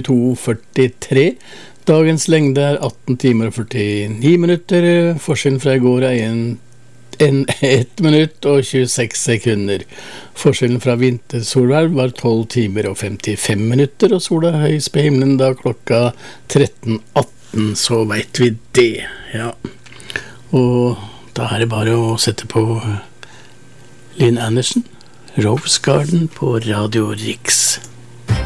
2:43. Dagens lengde 18 timer og 49 minutter. Forskjellen fra I går 1 minutt og 26 sekunder. Forskjellen fra vintersolverv var 12 timer og 55 minutter, og sola høys på himmelen da klokka 13:18, så vet vi det, ja. Og da det bare å sette på Lynn Anderson, Rose Garden på Radio Riks.